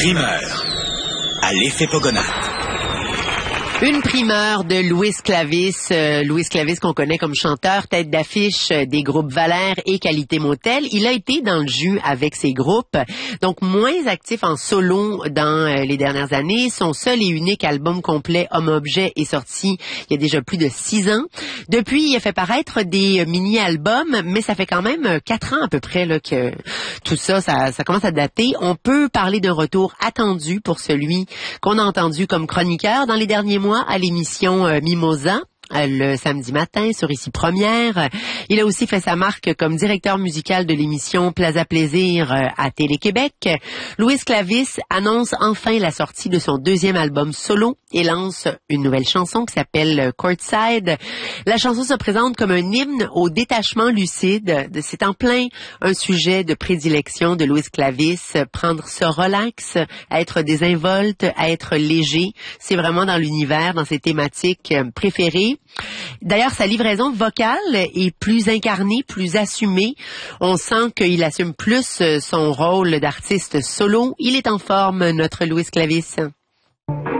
Primeur à l'effet Pogonat. Une primeur de Louis Clavis. Louis Clavis qu'on connaît comme chanteur, tête d'affiche des groupes Valère et Qualité Motel. Il a été dans le jus avec ses groupes, donc moins actif en solo dans les dernières années. Son seul et unique album complet, Homme-Objet, est sorti il y a déjà plus de 6 ans. Depuis, il a fait paraître des mini-albums, mais ça fait quand même 4 ans à peu près là, que tout ça commence à dater. On peut parler d'un retour attendu pour celui qu'on a entendu comme chroniqueur dans les derniers mois à l'émission Mimosa. Le samedi matin sur Ici Première. Il a aussi fait sa marque comme directeur musical de l'émission Plaza Plaisir à Télé-Québec. Louis Clavis annonce enfin la sortie de son 2e album solo et lance une nouvelle chanson qui s'appelle Courtside. La chanson se présente comme un hymne au détachement lucide. C'est en plein un sujet de prédilection de Louis Clavis. Prendre ça relax, à être désinvolte, à être léger. C'est vraiment dans l'univers, dans ses thématiques préférées. D'ailleurs, sa livraison vocale est plus incarnée, plus assumée. On sent qu'il assume plus son rôle d'artiste solo. Il est en forme, notre Louis Clavis.